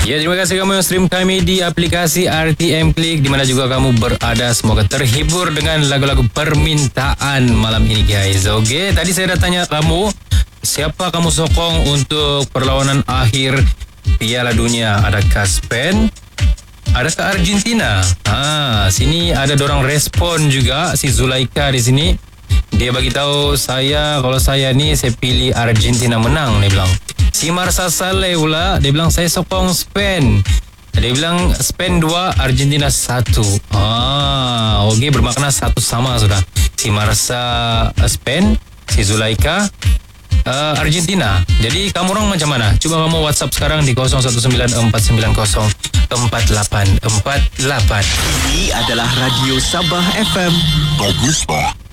Ya, terima kasih kamu yang stream kami di aplikasi RTM Klik, di mana juga kamu berada. Semoga terhibur dengan lagu-lagu permintaan malam ini, guys. Okey, tadi saya dah tanya kamu, siapa kamu sokong untuk perlawanan akhir Piala Dunia? Adakah Spain? Adakah Argentina? Sini ada dorang respon juga. Si Zulaika di sini, dia bagi tahu saya, kalau saya ni saya pilih Argentina menang, dia bilang. Si Marsa Saleh pula, dia bilang saya sokong Spain. Dia bilang Spain 2, Argentina 1. Okey, bermakna satu sama sudah. Si Marsa Spain, si Zulaika Argentina. Jadi kamu orang macam mana? Cuba kamu WhatsApp sekarang di 0194904848. Ini adalah Radio Sabah FM. Bagus, Pak.